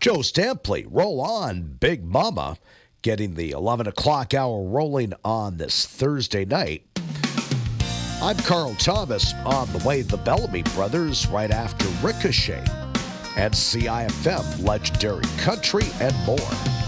Joe Stampley, roll on, Big Mama, getting the 11 o'clock hour rolling on this Thursday night. I'm Carl Thomas. On the way, the Bellamy Brothers right after Ricochet and CIFM, Legendary Country, and more.